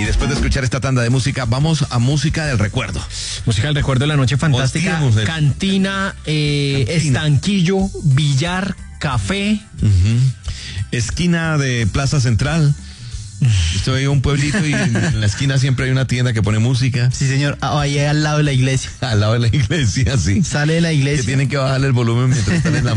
Y después de escuchar esta tanda de música, vamos a música del recuerdo. Música del recuerdo de la noche fantástica. Cantina, estanquillo, billar, café. Esquina de Plaza Central. Estoy en un pueblito y en la esquina siempre hay una tienda que pone música. Sí, señor. Ahí al lado de la iglesia. Al lado de la iglesia, sí. Sale de la iglesia. Que tienen que bajarle el volumen mientras están en la